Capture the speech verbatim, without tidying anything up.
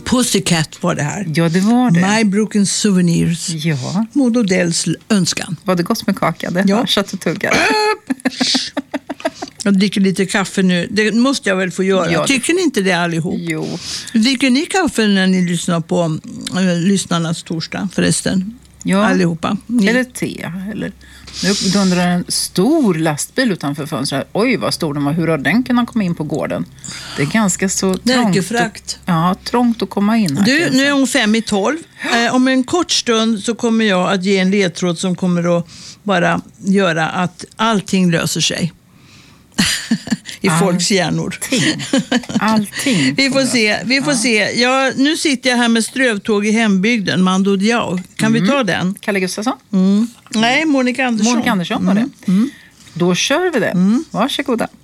Pussycat var det här. Ja, det var det. My Broken Souvenirs. Ja. Maud Odells önskan. Var det gott med kaka? Det Ja. kött och tuggar. Jag dricker lite kaffe nu. Det måste jag väl få göra. Ja, det... Tycker ni inte det allihop? Jo. Dricker ni kaffe när ni lyssnar på äh, lyssnarnas torsdag förresten? Ja. Allihopa. Ni... Eller te. Eller... Nu dundrar en stor lastbil utanför fönstret. Oj, vad stor den var. Hur har den kunnat komma in på gården? Det är ganska så trångt. Att, ja, trångt att komma in här. Du, nu är hon fem i tolv. Eh, om en kort stund så kommer jag att ge en ledtråd som kommer att bara göra att allting löser sig. I All, folks hjärnor. Allting. Allting. Vi får se. Vi får ja. se. Ja, nu sitter jag här med Strövtåg i hembygden. Mando Diao. Kan mm. vi ta den? Kalle Gustafsson? Mm. Nej, Monica Andersson. Monica Andersson var det. Mm. Mm. Då kör vi det. Mm. Varsågoda.